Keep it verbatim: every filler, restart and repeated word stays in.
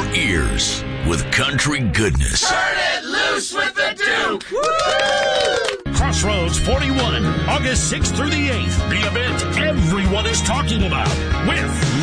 ears with country goodness. Turn it loose with the Duke! Woo! Crossroads forty-one, August sixth through the eighth. The event everyone is talking about with